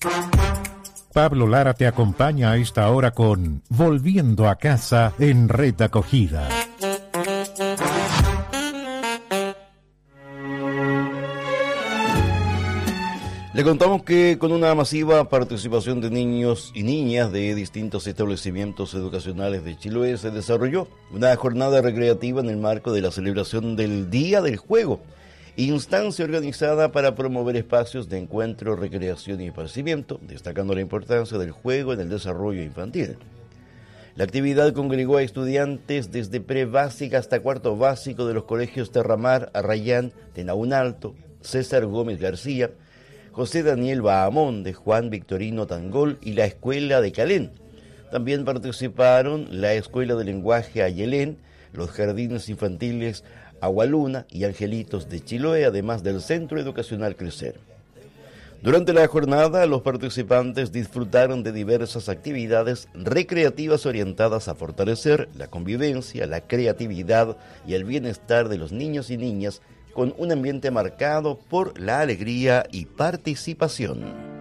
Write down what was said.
Pablo Lara te acompaña a esta hora con Volviendo a Casa en Red Acogida. Le contamos que con una masiva participación de niños y niñas de distintos establecimientos educacionales de Chiloé se desarrolló una jornada recreativa en el marco de la celebración del Día del Juego, instancia organizada para promover espacios de encuentro, recreación y esparcimiento, destacando la importancia del juego en el desarrollo infantil. La actividad congregó a estudiantes desde prebásica hasta cuarto básico de los colegios Terramar, Arrayán, Tenaunalto, César Gómez García, José Daniel Bahamonde, Juan Victorino Tangol y la Escuela de Calén. También participaron la Escuela de Lenguaje Ayelén, los Jardines Infantiles Agualuna y Angelitos de Chiloé, además del Centro Educacional Crecer. Durante la jornada, los participantes disfrutaron de diversas actividades recreativas orientadas a fortalecer la convivencia, la creatividad y el bienestar de los niños y niñas, con un ambiente marcado por la alegría y participación.